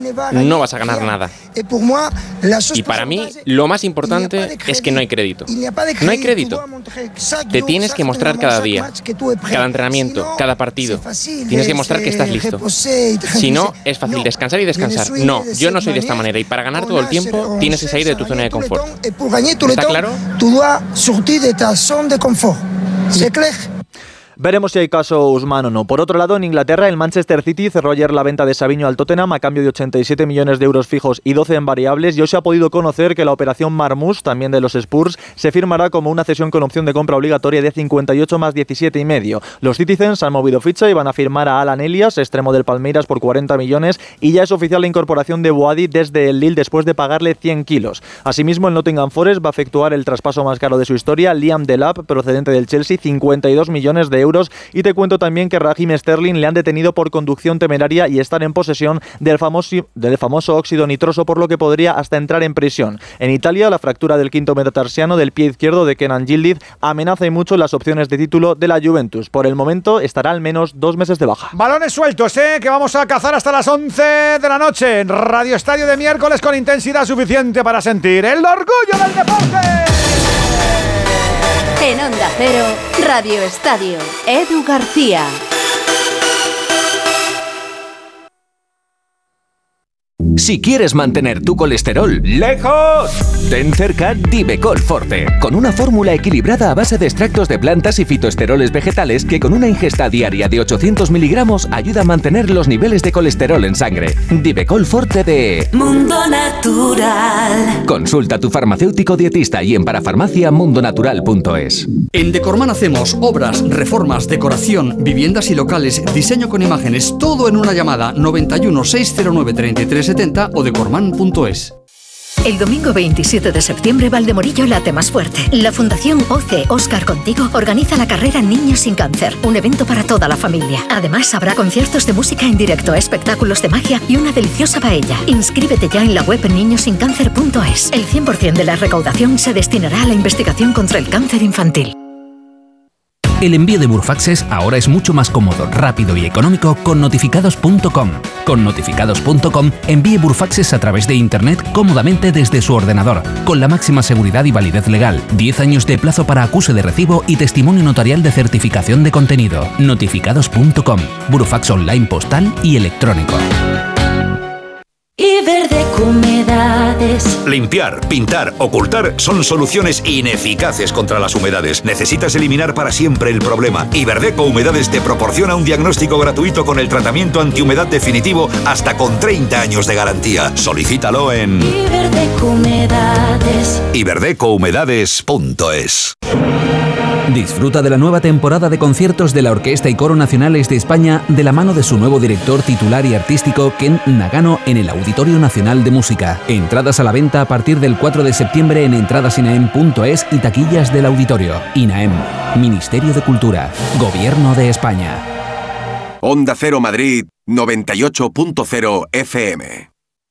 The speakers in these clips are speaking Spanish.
no vas a ganar nada. Y para mí, lo más importante es que no hay crédito. No hay crédito. Te tienes que mostrar cada día, cada entrenamiento, cada partido. Tienes que mostrar que estás listo. Si no, es fácil descansar y descansar. No, yo no soy de esta manera. Y para ganar todo el tiempo, tienes que salir de tu zona de confort. ¿Está claro? Tú dois sortir de ta zona de confort. ¿C'est clair? Veremos si hay caso Ousmane o no. Por otro lado, en Inglaterra, el Manchester City cerró ayer la venta de Savinho al Tottenham a cambio de 87 millones de euros fijos y 12 en variables, y hoy se ha podido conocer que la operación Marmoush, también de los Spurs, se firmará como una cesión con opción de compra obligatoria de 58 más 17,5. Los Citizens han movido ficha y van a firmar a Alan Elias, extremo del Palmeiras, por 40 millones, y ya es oficial la incorporación de Boadi desde el Lille después de pagarle 100 kilos. Asimismo, el Nottingham Forest va a efectuar el traspaso más caro de su historia, Liam Delap, procedente del Chelsea, 52 millones de euros. Y te cuento también que Raheem Sterling le han detenido por conducción temeraria y estar en posesión del famoso óxido nitroso, por lo que podría hasta entrar en prisión. En Italia, la fractura del quinto metatarsiano del pie izquierdo de Kenan Yildiz amenaza y mucho las opciones de título de la Juventus. Por el momento estará al menos 2 meses de baja. Balones sueltos, que vamos a cazar hasta las 11 de la noche en Radio Estadio de miércoles, con intensidad suficiente para sentir el orgullo del deporte. En Onda Cero, Radio Estadio, Edu García. Si quieres mantener tu colesterol lejos, ten cerca Divecol Forte, con una fórmula equilibrada a base de extractos de plantas y fitoesteroles vegetales que con una ingesta diaria de 800 miligramos ayuda a mantener los niveles de colesterol en sangre. Divecol Forte de Mundo Natural. Consulta a tu farmacéutico dietista y en parafarmaciamundonatural.es. En Decorman hacemos obras, reformas, decoración, viviendas y locales, diseño con imágenes, todo en una llamada 91 609 3370 o decorman.es. El domingo 27 de septiembre, Valdemorillo late más fuerte. La Fundación OCE Óscar Contigo organiza la carrera Niños sin Cáncer, un evento para toda la familia. Además, habrá conciertos de música en directo, espectáculos de magia y una deliciosa paella. Inscríbete ya en la web niñosincáncer.es. El 100% de la recaudación se destinará a la investigación contra el cáncer infantil. El envío de Burfaxes ahora es mucho más cómodo, rápido y económico con notificados.com. Con notificados.com envíe Burfaxes a través de Internet cómodamente desde su ordenador, con la máxima seguridad y validez legal, 10 años de plazo para acuse de recibo y testimonio notarial de certificación de contenido. Notificados.com, Burfax online postal y electrónico. Iberdeco Humedades. Limpiar, pintar, ocultar son soluciones ineficaces contra las humedades. Necesitas eliminar para siempre el problema. Iberdeco Humedades te proporciona un diagnóstico gratuito con el tratamiento antihumedad definitivo hasta con 30 años de garantía. Solicítalo en Iberdeco Humedades. iberdecohumedades.es. Disfruta de la nueva temporada de conciertos de la Orquesta y Coro Nacionales de España de la mano de su nuevo director titular y artístico Ken Nagano en el Auditorio Nacional de Música. Entradas a la venta a partir del 4 de septiembre en entradasinaem.es y taquillas del auditorio. INAEM, Ministerio de Cultura, Gobierno de España. Onda Cero Madrid 98.0 FM.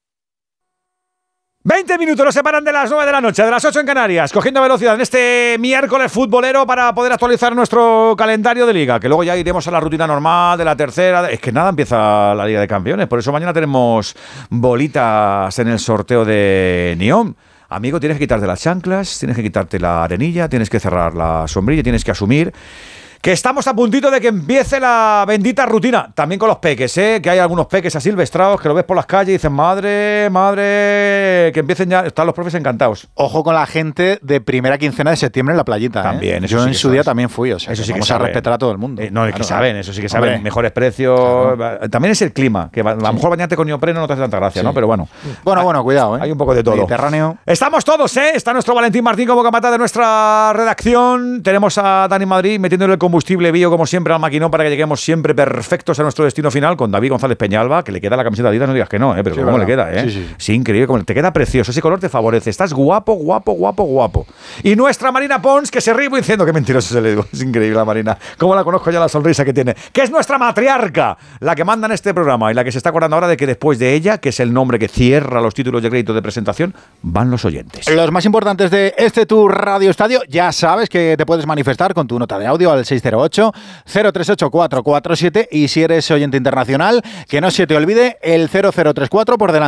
20 minutos nos separan de las 9 de la noche, de las 8 en Canarias, cogiendo velocidad en este miércoles futbolero para poder actualizar nuestro calendario de liga, que luego ya iremos a la rutina normal de la tercera. Es que nada, empieza la Liga de Campeones, por eso mañana tenemos bolitas en el sorteo de Neom. Amigo, tienes que quitarte las chanclas, tienes que quitarte la arenilla, tienes que cerrar la sombrilla, tienes que asumir que estamos a puntito de que empiece la bendita rutina. También con los peques, que hay algunos peques asilvestrados que lo ves por las calles y dicen, madre, que empiecen ya. Están los profes encantados. Ojo con la gente de primera quincena de septiembre en la playita. También, eso yo sí en que su día también fui, o sea, eso sí vamos que a respetar a todo el mundo. No, es que saben, eso sí que saben. Hombre, mejores precios. Claro. También es el clima, que a lo mejor bañarte con neopreno no te hace tanta gracia, ¿no? Pero bueno. Bueno, cuidado, Hay un poco de todo. Mediterráneo. Estamos todos, Está nuestro Valentín Martín como capataz de nuestra redacción. Tenemos a Dani Madrid metiéndole el combustible bio como siempre al maquinón para que lleguemos siempre perfectos a nuestro destino final, con David González Peñalba, que le queda la camiseta de Adidas, no digas que no, pero sí, cómo le queda, Sí, increíble, como te queda precioso, ese color te favorece, estás guapo. Y nuestra Marina Pons, que se ríe diciendo que mentiroso se le digo, es increíble la Marina, cómo la conozco ya, la sonrisa que tiene, que es nuestra matriarca, la que manda en este programa y la que se está acordando ahora de que después de ella, que es el nombre que cierra los títulos de crédito de presentación, van los oyentes. Los más importantes de este tu Radio Estadio, ya sabes que te puedes manifestar con tu nota de audio al 608 038 447 y si eres oyente internacional, que no se te olvide el 0034 por delante.